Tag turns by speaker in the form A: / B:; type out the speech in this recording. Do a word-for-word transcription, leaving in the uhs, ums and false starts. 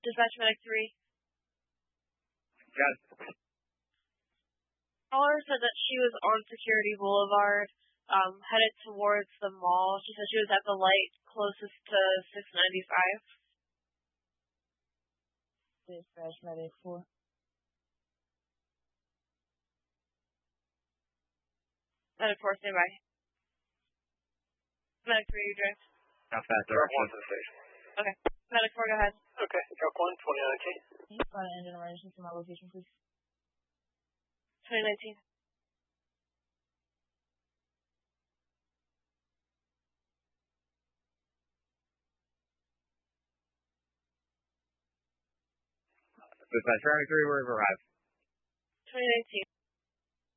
A: Dispatch Medic three.
B: Got it.
A: Caller said that she was on Security Boulevard, um, headed towards the mall. She said she was at the light closest to six ninety-five.
C: Dispatch Medic four.
A: Medic four, stand by. Medic three, you drive.
B: How fast
D: Drop
B: direction?
D: one to the station.
A: Okay. Medic four, go ahead.
D: Okay, drop one, twenty nineteen.
C: Can you find an engine emergency to my location, please?
A: twenty nineteen.
B: Dispatch Medic three, we've arrived.
A: twenty nineteen.